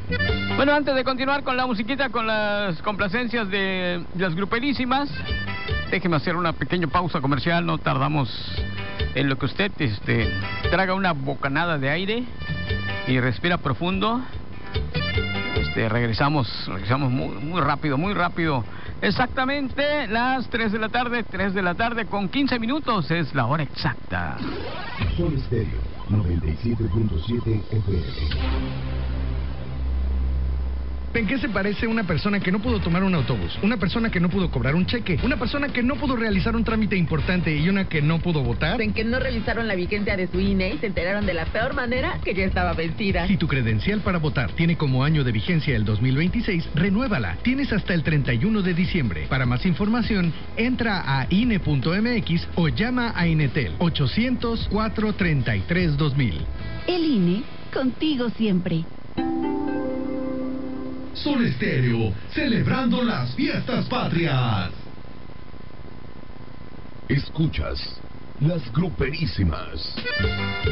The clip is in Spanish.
Bueno, antes de continuar con la musiquita, con las complacencias de las gruperísimas, déjeme hacer una pequeña pausa comercial. No tardamos en lo que usted traga una bocanada de aire y respira profundo. Regresamos muy rápido. Exactamente las 3 de la tarde con 15 minutos es la hora exacta. Sol Estéreo 97.7 FM. ¿En qué se parece una persona que no pudo tomar un autobús? Una persona que no pudo cobrar un cheque, una persona que no pudo realizar un trámite importante y una que no pudo votar. En que no revisaron la vigencia de su INE y se enteraron de la peor manera que ya estaba vencida. Si tu credencial para votar tiene como año de vigencia el 2026, renuévala. Tienes hasta el 31 de diciembre. Para más información, entra a INE.mx o llama a Inetel 800-433-2000. El INE, contigo siempre. Sol Estéreo, celebrando las fiestas patrias. Escuchas las gruperísimas.